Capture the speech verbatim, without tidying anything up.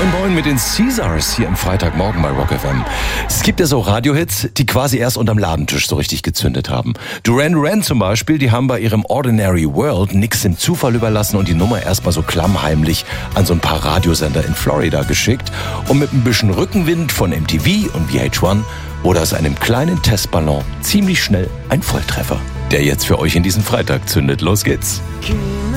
Moin Moin mit den Caesars hier im Freitagmorgen bei Rock F M. Es gibt ja so Radiohits, die quasi erst unterm Ladentisch so richtig gezündet haben. Duran Duran zum Beispiel, die haben bei ihrem Ordinary World nix dem Zufall überlassen und die Nummer erstmal so klammheimlich an so ein paar Radiosender in Florida geschickt. Und mit ein bisschen Rückenwind von M T V und V H eins wurde aus einem kleinen Testballon ziemlich schnell ein Volltreffer, der jetzt für euch in diesen Freitag zündet. Los geht's.